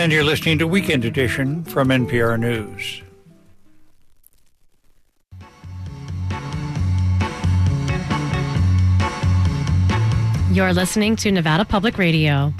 And you're listening to Weekend Edition from NPR News. You're listening to Nevada Public Radio.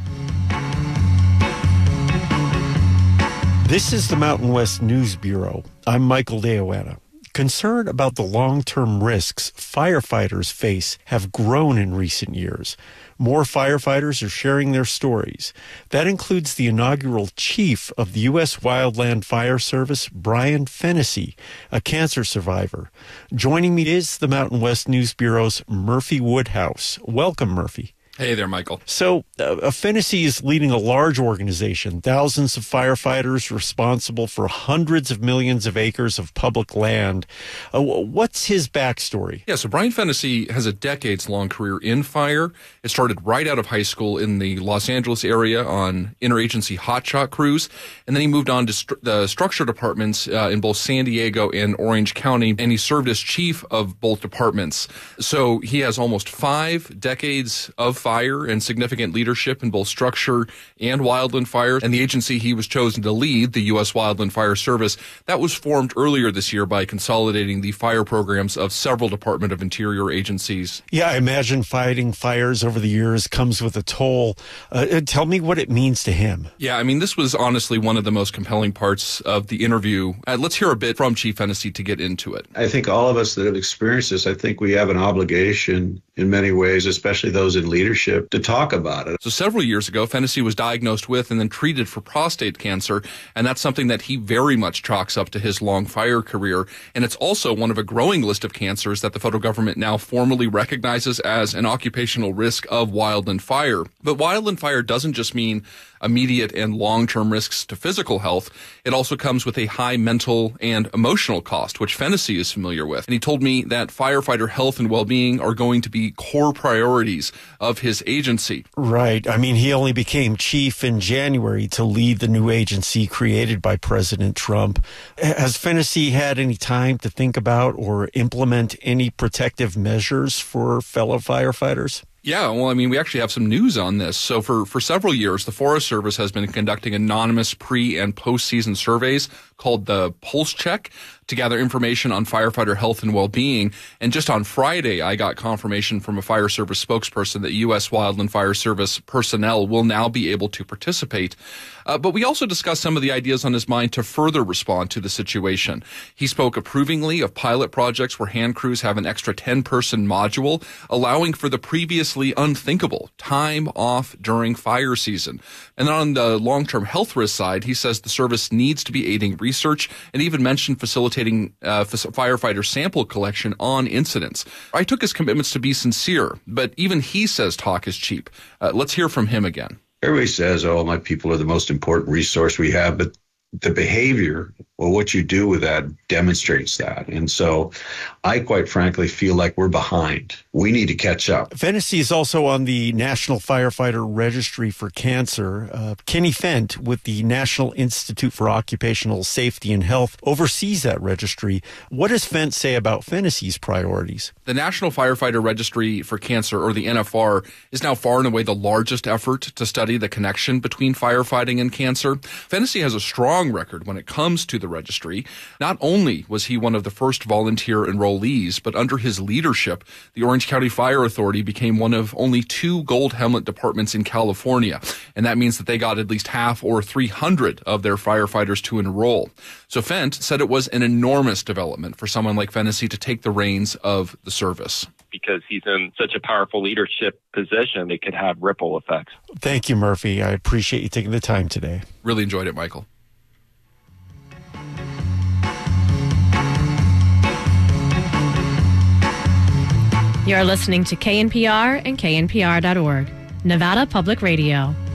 This is the Mountain West News Bureau. I'm Michael Deoanna. Concern about the long-term risks firefighters face have grown in recent years. More firefighters are sharing their stories. That includes the inaugural chief of the U.S. Wildland Fire Service, Brian Fennessy, a cancer survivor. Joining me is the Mountain West News Bureau's Murphy Woodhouse. Welcome, Murphy. Hey there, Michael. So, Fennessy is leading a large organization, thousands of firefighters responsible for hundreds of millions of acres of public land. What's his backstory? Yeah, so Brian Fennessy has a decades-long career in fire. It started right out of high school in the Los Angeles area on interagency hotshot crews, and then he moved on to the structure departments in both San Diego and Orange County, and he served as chief of both departments. So he has almost 5 decades of fire and significant leadership in both structure and wildland fire. And the agency he was chosen to lead, the U.S. Wildland Fire Service, that was formed earlier this year by consolidating the fire programs of several Department of Interior agencies. Yeah, I imagine fighting fires over the years comes with a toll. Tell me what it means to him. Yeah, I mean, this was honestly one of the most compelling parts of the interview. Let's hear a bit from Chief Fennessy to get into it. I think all of us that have experienced this, I think we have an obligation in many ways, especially those in leadership, to talk about it. So several years ago, Fennessy was diagnosed with and then treated for prostate cancer, and that's something that he very much chalks up to his long fire career. And it's also one of a growing list of cancers that the federal government now formally recognizes as an occupational risk of wildland fire. But wildland fire doesn't just mean immediate and long-term risks to physical health. It also comes with a high mental and emotional cost, which Fennessy is familiar with. And he told me that firefighter health and well-being are going to be core priorities of his agency. Right. I mean, he only became chief in January to lead the new agency created by President Trump. Has Fennessy had any time to think about or implement any protective measures for fellow firefighters? Yeah, well, I mean, we actually have some news on this. So for several years, the Forest Service has been conducting anonymous pre- and post-season surveys called the Pulse Check to gather information on firefighter health and well-being. And just on Friday, I got confirmation from a fire service spokesperson that U.S. Wildland Fire Service personnel will now be able to participate. But we also discussed some of the ideas on his mind to further respond to the situation. He spoke approvingly of pilot projects where hand crews have an extra 10-person module, allowing for the previously unthinkable time off during fire season. And then on the long-term health risk side, he says the service needs to be aiding research and even mentioned facilitating firefighter sample collection on incidents. I took his commitments to be sincere, but even he says talk is cheap. Let's hear from him again. Everybody says, oh, my people are the most important resource we have, but the behavior, well, what you do with that demonstrates that. And so I quite frankly feel like we're behind. We need to catch up. Fennessy is also on the National Firefighter Registry for Cancer. Kenny Fent with the National Institute for Occupational Safety and Health oversees that registry. What does Fent say about Fennessy's priorities? The National Firefighter Registry for Cancer, or the NFR, is now far and away the largest effort to study the connection between firefighting and cancer. Fennessy has a strong record when it comes to the registry. Not only was he one of the first volunteer enrollees, but under his leadership, the Orange County Fire Authority became one of only 2 gold helmet departments in California. And that means that they got at least half or 300 of their firefighters to enroll. So Fent said it was an enormous development for someone like Fennessy to take the reins of the service. Because he's in such a powerful leadership position, it could have ripple effects. Thank you, Murphy. I appreciate you taking the time today. Really enjoyed it, Michael. You're listening to KNPR and KNPR.org, Nevada Public Radio.